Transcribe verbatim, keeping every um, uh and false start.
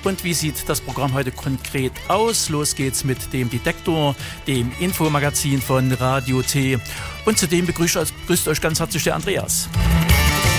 Und wie sieht das Programm heute konkret aus? Los geht's mit dem Detektor, dem Infomagazin von Radio T. Und zudem begrüßt, begrüßt euch ganz herzlich der Andreas.